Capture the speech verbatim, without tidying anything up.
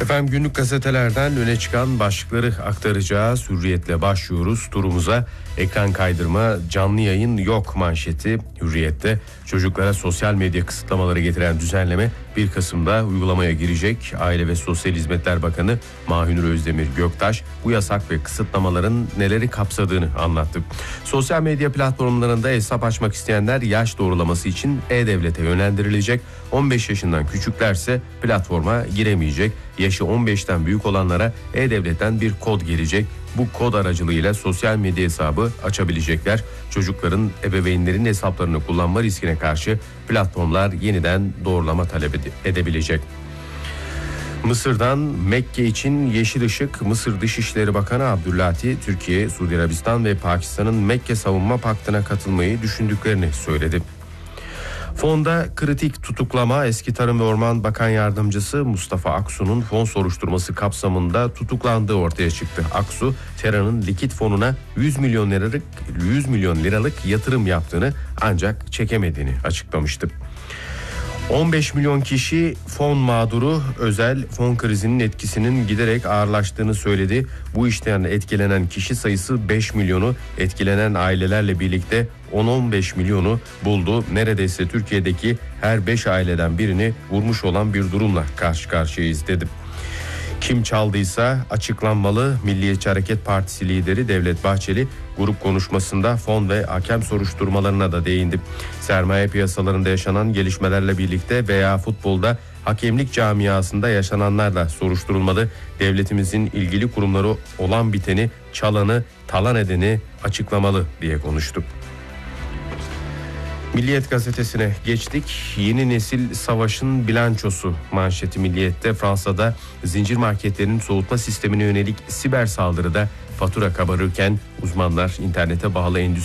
Efendim günlük gazetelerden öne çıkan başlıkları aktaracağız. Hürriyetle başlıyoruz turumuza. Ekran kaydırma, canlı yayın yok manşeti Hürriyet'te. Çocuklara sosyal medya kısıtlamaları getiren düzenleme bir Kasım'da uygulamaya girecek. Aile ve Sosyal Hizmetler Bakanı Mahünur Özdemir Göktaş bu yasak ve kısıtlamaların neleri kapsadığını anlattı. Sosyal medya platformlarında hesap açmak isteyenler yaş doğrulaması için E-Devlet'e yönlendirilecek. on beş yaşından küçüklerse platforma giremeyecek. Yaşı on beşten büyük olanlara E-Devlet'ten bir kod gelecek. Bu kod aracılığıyla sosyal medya hesabı açabilecekler. Çocukların ebeveynlerin hesaplarını kullanma riskine karşı platformlar yeniden doğrulama talep edebilecek. Mısır'dan Mekke için yeşil ışık. Mısır Dışişleri Bakanı Abdülati, Türkiye, Suudi Arabistan ve Pakistan'ın Mekke Savunma Paktı'na katılmayı düşündüklerini söyledi. Fonda kritik tutuklama. Eski Tarım ve Orman Bakan Yardımcısı Mustafa Aksu'nun fon soruşturması kapsamında tutuklandığı ortaya çıktı. Aksu, Tera'nın likit fonuna yüz milyon liralık yüz milyon liralık yatırım yaptığını ancak çekemediğini açıklamıştı. on beş milyon kişi fon mağduru. Özel fon krizinin etkisinin giderek ağırlaştığını söyledi. Bu işten etkilenen kişi sayısı beş milyonu, etkilenen ailelerle birlikte on on beş milyonu buldu. Neredeyse Türkiye'deki her beş aileden birini vurmuş olan bir durumla karşı karşıyayız dedi. Kim çaldıysa açıklanmalı. Milliyetçi Hareket Partisi lideri Devlet Bahçeli grup konuşmasında fon ve hakem soruşturmalarına da değindi. Sermaye piyasalarında yaşanan gelişmelerle birlikte veya futbolda hakemlik camiasında yaşananlarla soruşturulmalı. Devletimizin ilgili kurumları olan biteni, çalanı, talan edeni açıklamalı diye konuştu. Milliyet gazetesine geçtik. Yeni nesil savaşın bilançosu manşeti Milliyet'te. Fransa'da zincir marketlerin soğutma sistemine yönelik siber saldırıda fatura kabarırken uzmanlar internete bağlı endüstri